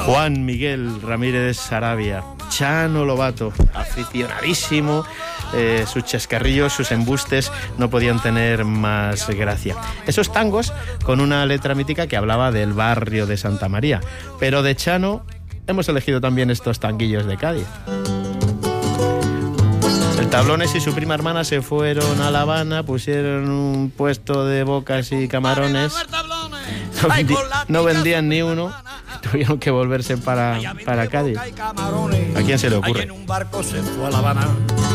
Juan Miguel Ramírez Sarabia, Chano Lobato, aficionadísimo. Sus chascarrillos, sus embustes no podían tener más gracia. Esos tangos con una letra mítica que hablaba del barrio de Santa María. Pero de Chano hemos elegido también estos tanguillos de Cádiz. El Tablones y su prima hermana se fueron a La Habana, pusieron un puesto de bocas y camarones. No vendían ni uno, tuvieron que volverse para Cádiz. ¿A quién se le ocurre? En un barco se fue a La Habana.